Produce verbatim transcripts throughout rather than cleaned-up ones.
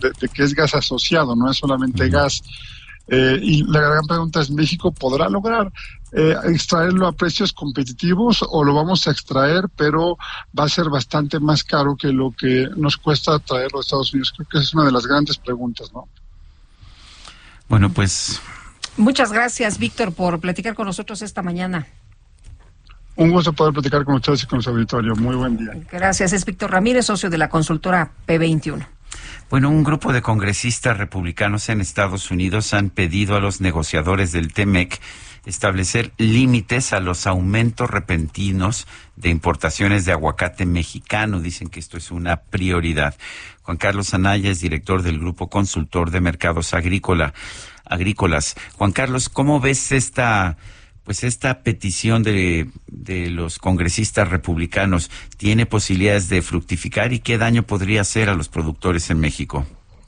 de, de que es gas asociado, no es solamente uh-huh. gas. Eh, y la gran pregunta es, ¿México podrá lograr eh, extraerlo a precios competitivos o lo vamos a extraer, pero va a ser bastante más caro que lo que nos cuesta traerlo a Estados Unidos? Creo que esa es una de las grandes preguntas, ¿no? Bueno, pues... Muchas gracias, Víctor, por platicar con nosotros esta mañana. Un gusto poder platicar con ustedes y con su auditorio. Muy buen día. Gracias. Es Víctor Ramírez, socio de la consultora P veintiuno. Bueno, un grupo de congresistas republicanos en Estados Unidos han pedido a los negociadores del T M E C establecer límites a los aumentos repentinos de importaciones de aguacate mexicano. Dicen que esto es una prioridad. Juan Carlos Anaya es director del Grupo Consultor de Mercados Agrícola, Agrícolas. Juan Carlos, ¿cómo ves esta... pues esta petición de, de los congresistas republicanos tiene posibilidades de fructificar y qué daño podría hacer a los productores en México?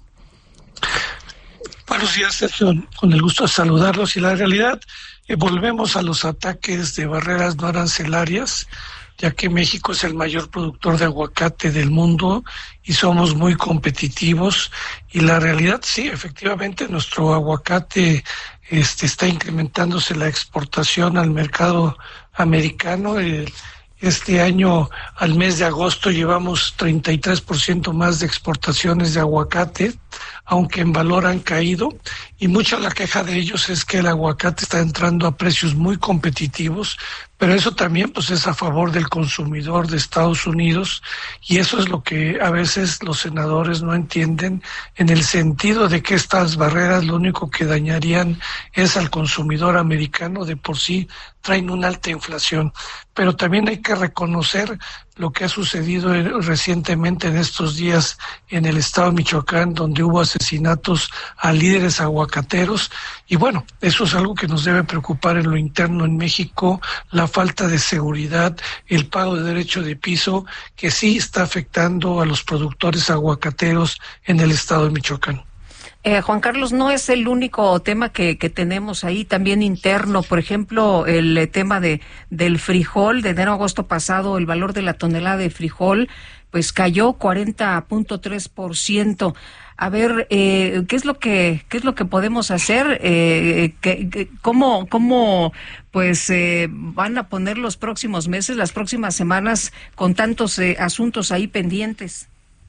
Buenos días, Sergio, con el gusto de saludarlos. Y la realidad, eh, volvemos a los ataques de barreras no arancelarias, ya que México es el mayor productor de aguacate del mundo y somos muy competitivos. Y la realidad, sí, efectivamente, nuestro aguacate este, está incrementándose la exportación al mercado americano. Eh, este año, al mes de agosto, llevamos treinta y tres por ciento más de exportaciones de aguacate, aunque en valor han caído, y mucha la queja de ellos es que el aguacate está entrando a precios muy competitivos, pero eso también pues es a favor del consumidor de Estados Unidos, y eso es lo que a veces los senadores no entienden, en el sentido de que estas barreras lo único que dañarían es al consumidor americano. De por sí traen una alta inflación, pero también hay que reconocer lo que ha sucedido recientemente en estos días en el estado de Michoacán, donde hubo asesinatos a líderes aguacateros, y bueno, eso es algo que nos debe preocupar en lo interno en México, la falta de seguridad, el pago de derecho de piso, que sí está afectando a los productores aguacateros en el estado de Michoacán. Eh, Juan Carlos, no es el único tema que, que tenemos ahí, también interno. Por ejemplo, el eh, tema de del frijol, de enero a agosto pasado, el valor de la tonelada de frijol, pues cayó cuarenta punto tres por ciento. A ver, eh, ¿qué es lo que qué es lo que podemos hacer? Eh, que, que, ¿Cómo, cómo pues eh, van a poner los próximos meses, las próximas semanas, con tantos eh, asuntos ahí pendientes?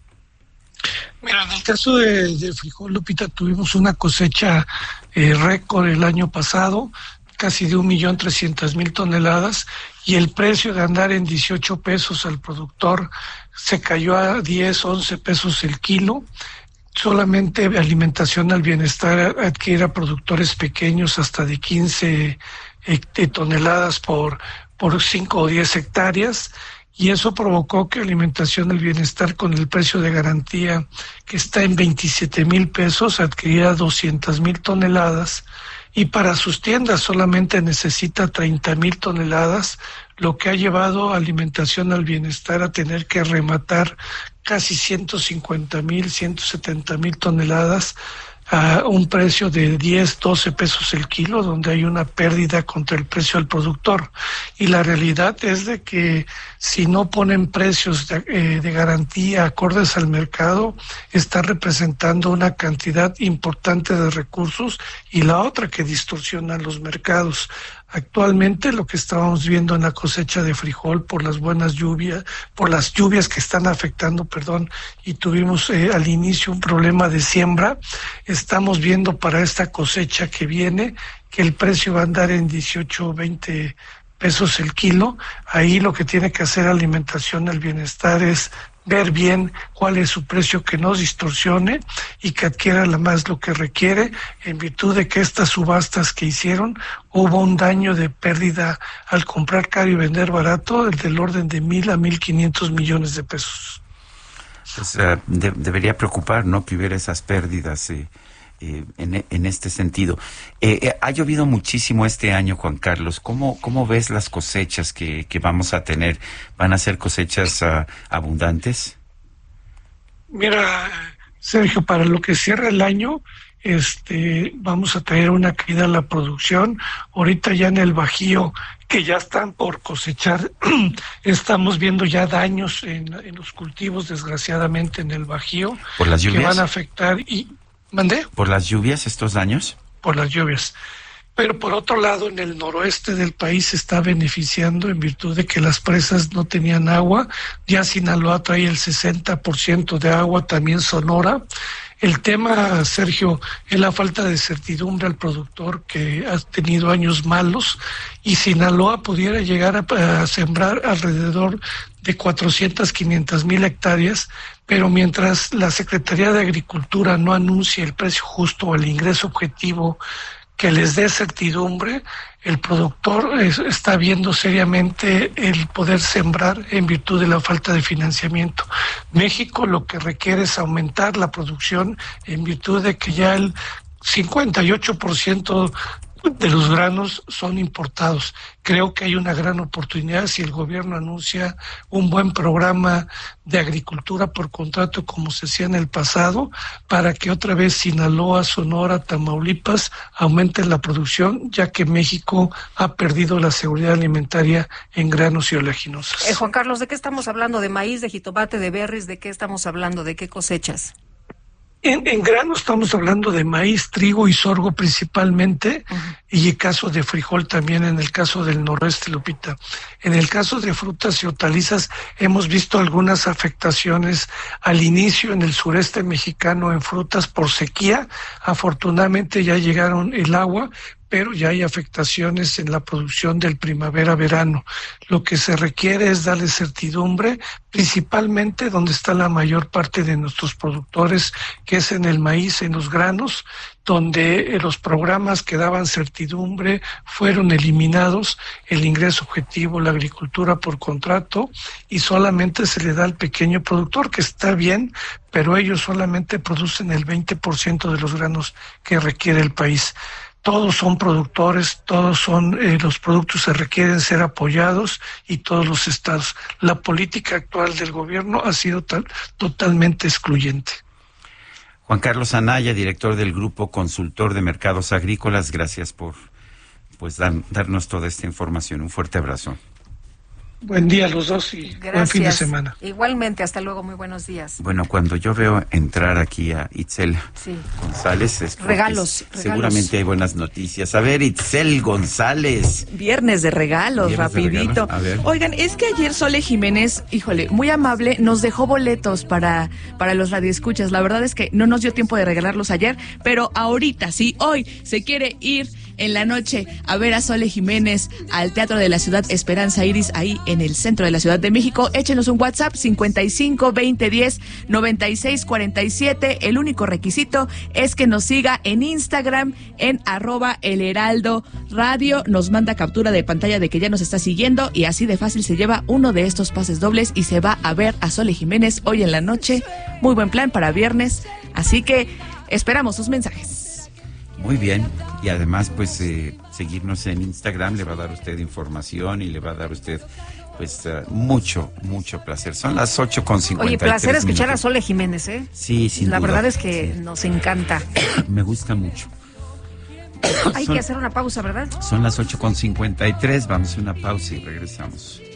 Mira, en el caso de, de frijol, Lupita, tuvimos una cosecha eh, récord el año pasado, casi de un millón trescientas mil toneladas, y el precio de andar en dieciocho pesos al productor se cayó a diez, once pesos el kilo. Solamente Alimentación al Bienestar adquiere a productores pequeños hasta de quince eh, toneladas por, por cinco o diez hectáreas. Y eso provocó que Alimentación del Bienestar, con el precio de garantía que está en veintisiete mil pesos, adquiriera doscientas mil toneladas, y para sus tiendas solamente necesita treinta mil toneladas, lo que ha llevado a Alimentación al Bienestar a tener que rematar casi ciento cincuenta mil, ciento setenta mil toneladas a un precio de diez, doce pesos el kilo, donde hay una pérdida contra el precio al productor. Y la realidad es de que si no ponen precios de, eh, de garantía acordes al mercado, está representando una cantidad importante de recursos, y la otra que distorsiona los mercados. Actualmente lo que estábamos viendo en la cosecha de frijol, por las buenas lluvias, por las lluvias que están afectando, perdón, y tuvimos eh, al inicio un problema de siembra, estamos viendo para esta cosecha que viene que el precio va a andar en dieciocho, veinte pesos el kilo. Ahí lo que tiene que hacer Alimentación al Bienestar es ver bien cuál es su precio, que no distorsione y que adquiera la más lo que requiere, en virtud de que estas subastas que hicieron hubo un daño de pérdida al comprar caro y vender barato del orden de mil a mil quinientos millones de pesos. Pues uh, de, debería preocupar, ¿no?, que hubiera esas pérdidas eh, eh, en, en este sentido. Eh, eh, ha llovido muchísimo este año, Juan Carlos. ¿Cómo, cómo ves las cosechas que, que vamos a tener? ¿Van a ser cosechas uh, abundantes? Mira, Sergio, para lo que cierra el año, este, vamos a tener una caída en la producción. Ahorita ya en el Bajío, que ya están por cosechar, estamos viendo ya daños en, en los cultivos, desgraciadamente, en el Bajío. ¿Por las lluvias? Que van a afectar y... ¿Mandé? ¿Por las lluvias estos daños? Por las lluvias. Pero por otro lado, en el noroeste del país se está beneficiando en virtud de que las presas no tenían agua. Ya Sinaloa trae el sesenta por ciento de agua, también Sonora. El tema, Sergio, es la falta de certidumbre al productor, que ha tenido años malos, y Sinaloa pudiera llegar a, a sembrar alrededor de cuatrocientas, quinientas mil hectáreas, pero mientras la Secretaría de Agricultura no anuncie el precio justo o el ingreso objetivo que les dé certidumbre, el productor es, está viendo seriamente el poder sembrar en virtud de la falta de financiamiento. México lo que requiere es aumentar la producción en virtud de que ya el cincuenta y ocho por ciento de los granos son importados. Creo que hay una gran oportunidad si el gobierno anuncia un buen programa de agricultura por contrato como se hacía en el pasado, para que otra vez Sinaloa, Sonora, Tamaulipas aumenten la producción, ya que México ha perdido la seguridad alimentaria en granos y oleaginosas. Eh, Juan Carlos, ¿de qué estamos hablando? ¿De maíz, de jitomate, de berries? ¿De qué estamos hablando? ¿De qué cosechas? En, en grano estamos hablando de maíz, trigo y sorgo principalmente, uh-huh. y el caso de frijol también en el caso del noroeste, Lupita. En el caso de frutas y hortalizas hemos visto algunas afectaciones al inicio en el sureste mexicano en frutas por sequía. Afortunadamente ya llegaron el agua, pero ya hay afectaciones en la producción del primavera-verano. Lo que se requiere es darle certidumbre, principalmente donde está la mayor parte de nuestros productores, que es en el maíz, en los granos, donde los programas que daban certidumbre fueron eliminados, el ingreso objetivo, la agricultura por contrato, y solamente se le da al pequeño productor, que está bien, pero ellos solamente producen el veinte por ciento de los granos que requiere el país. Todos son productores, todos son, eh, los productos se requieren ser apoyados, y todos los estados. La política actual del gobierno ha sido tal, totalmente excluyente. Juan Carlos Anaya, director del Grupo Consultor de Mercados Agrícolas, gracias por pues dar, darnos toda esta información. Un fuerte abrazo. Buen día a los dos y Gracias. Buen fin de semana. Igualmente, hasta luego, muy buenos días. Bueno, cuando yo veo entrar aquí a Itzel sí. González, es regalos, regalos, seguramente hay buenas noticias. A ver, Itzel González. Viernes de regalos, Viernes rapidito. De regalos. Oigan, es que ayer Sole Jiménez, híjole, muy amable, nos dejó boletos para, para los radioescuchas. La verdad es que no nos dio tiempo de regalarlos ayer, pero ahorita, si hoy se quiere ir en la noche a ver a Sole Jiménez al Teatro de la Ciudad Esperanza Iris, ahí en el centro de la Ciudad de México, échenos un WhatsApp cincuenta y cinco, veinte, diez, noventa y seis, cuarenta y siete. El único requisito es que nos siga en Instagram en arroba el heraldo radio, nos manda captura de pantalla de que ya nos está siguiendo, y así de fácil se lleva uno de estos pases dobles y se va a ver a Sole Jiménez hoy en la noche. Muy buen plan para viernes, así que esperamos sus mensajes. Muy bien, y además pues eh, seguirnos en Instagram le va a dar usted información y le va a dar usted pues uh, mucho, mucho placer. Son las ocho con cincuenta y tres. Oye, placer escuchar minutos. a Sole Jiménez, ¿eh? Sí, sin La duda. verdad es que nos encanta. Me gusta mucho. Hay son, que hacer una pausa, ¿verdad? Son las ocho con cincuenta y tres, vamos a una pausa y regresamos.